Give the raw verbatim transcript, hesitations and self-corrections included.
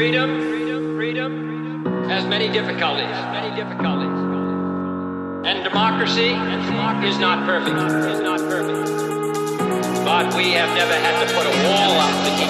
Freedom, freedom, freedom has many difficulties, many difficulties. And democracy, and democracy is not perfect, is not perfect. But we have never had to put a wall up to keep